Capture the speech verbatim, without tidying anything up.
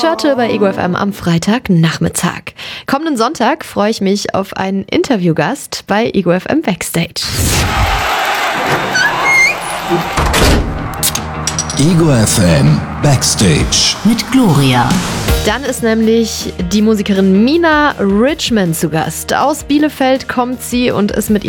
Churchill bei Ego F M am Freitagnachmittag. Kommenden Sonntag freue ich mich auf einen Interviewgast bei Ego F M Backstage. Ego F M Backstage mit Gloria. Dann ist nämlich die Musikerin Mina Richmond zu Gast. Aus Bielefeld kommt sie und ist mit